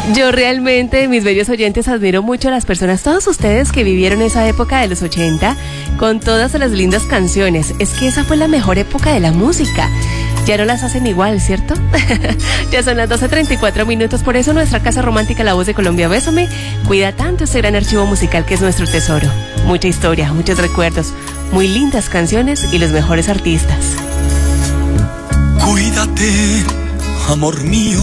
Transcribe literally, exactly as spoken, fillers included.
Yo realmente, mis bellos oyentes, admiro mucho a las personas, todos ustedes que vivieron esa época de los ochenta, con todas las lindas canciones. Es que esa fue la mejor época de la música. Ya no las hacen igual, ¿cierto? Ya son las doce treinta y cuatro minutos, por eso nuestra Casa Romántica La Voz de Colombia, Bésame, cuida tanto este gran archivo musical que es nuestro tesoro. Mucha historia, muchos recuerdos, muy lindas canciones y los mejores artistas. Cuídate, amor mío,